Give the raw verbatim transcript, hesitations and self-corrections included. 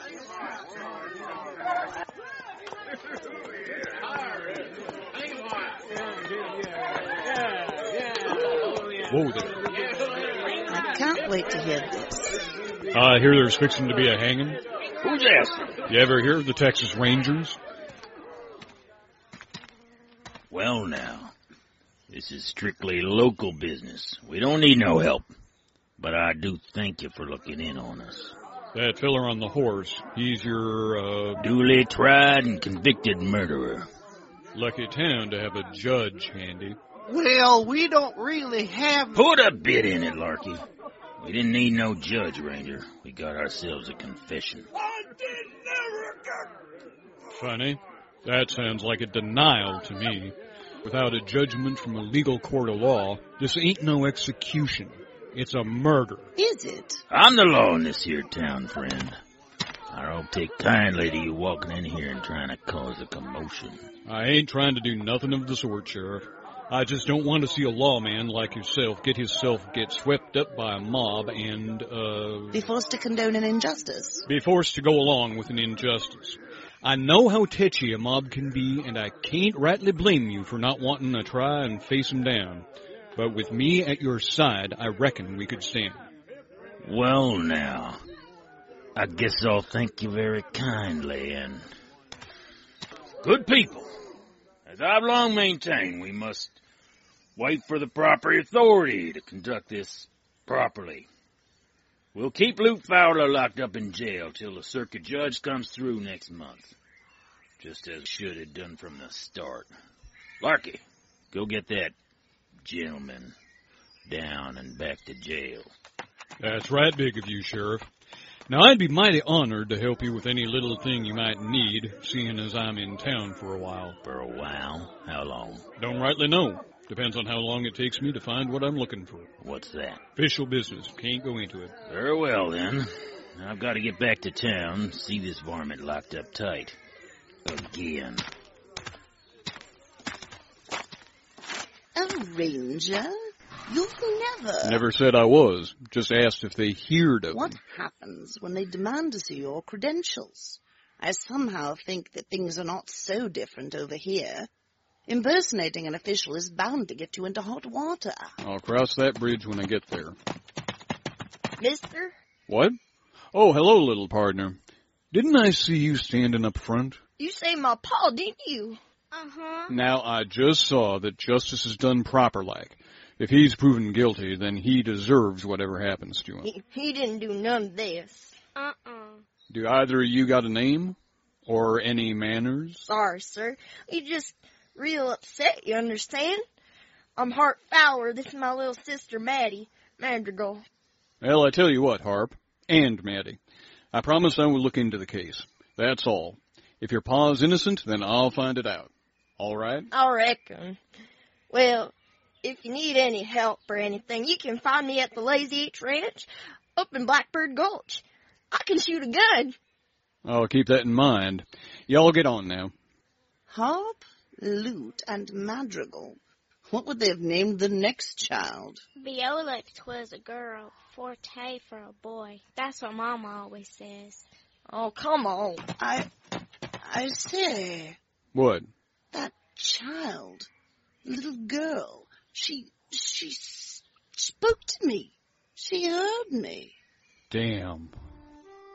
Whoa there. I can't wait to hear this. I hear there's fixing to be a hanging. Who's asking? You ever hear of the Texas Rangers? Well, now, this is strictly local business. We don't need no help. But I do thank you for looking in on us. That fella on the horse, he's your, uh... duly tried and convicted murderer. Lucky town to have a judge handy. Well, we don't really have... Put a bit in it, Larky. We didn't need no judge, Ranger. We got ourselves a confession. I did never get... Funny. That sounds like a denial to me. Without a judgment from a legal court of law, this ain't no execution. It's a murder. Is it? I'm the law in this here town, friend. I don't take kindly to you walking in here and trying to cause a commotion. I ain't trying to do nothing of the sort, Sheriff. I just don't want to see a lawman like yourself get himself get swept up by a mob and, uh... be forced to condone an injustice. Be forced to go along with an injustice. I know how tetchy a mob can be, and I can't rightly blame you for not wanting to try and face 'em down. But with me at your side, I reckon we could stand. Well, now, I guess I'll thank you very kindly, and... Good people, as I've long maintained, we must wait for the proper authority to conduct this properly. We'll keep Luke Fowler locked up in jail till the circuit judge comes through next month, just as should have done from the start. Larky, go get that gentleman down and back to jail. That's right big of you, Sheriff. Now, I'd be mighty honored to help you with any little thing you might need, seeing as I'm in town for a while. For a while? How long? Don't rightly know. Depends on how long it takes me to find what I'm looking for. What's that? Official business. Can't go into it. Very well, then. I've got to get back to town, see this varmint locked up tight. Again. A ranger? You've never... Never said I was. Just asked if they heard of What them. happens when they demand to see your credentials? I somehow think that things are not so different over here. Impersonating an official is bound to get you into hot water. I'll cross that bridge when I get there. Mister? What? Oh, hello, little partner. Didn't I see you standing up front? You saved my paw, didn't you? Uh-huh. Now, I just saw that justice is done proper-like. If he's proven guilty, then he deserves whatever happens to him. He, he didn't do none of this. Uh-uh. Do either of you got a name? Or any manners? Sorry, sir. You just real upset, you understand? I'm Hart Fowler. This is my little sister, Maddie Madrigal. Well, I tell you what, Harp, and Maddie, I promise I will look into the case. That's all. If your pa's innocent, then I'll find it out. All right? I reckon. Well, if you need any help or anything, you can find me at the Lazy H Ranch up in Blackbird Gulch. I can shoot a gun. I'll keep that in mind. Y'all get on now. Harp, Lute, and Madrigal. What would they have named the next child? Viola was a girl, Forte for a boy. That's what Mama always says. Oh, come on. I... I say... What? That child, little girl, she... she spoke to me. She heard me. Damn.